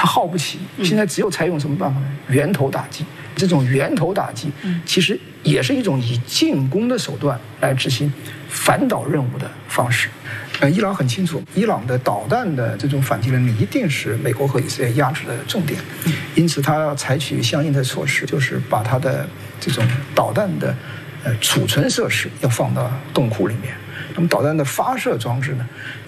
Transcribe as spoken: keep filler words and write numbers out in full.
耗不起，现在只有采用什么办法呢？源头打击。这种源头打击，其实也是一种以进攻的手段来执行反导任务的方式。呃，伊朗很清楚，伊朗的导弹的这种反击能力一定是美国和以色列压制的重点，因此它要采取相应的措施，就是把它的这种导弹的呃储存设施要放到洞窟里面。那么导弹的发射装置呢？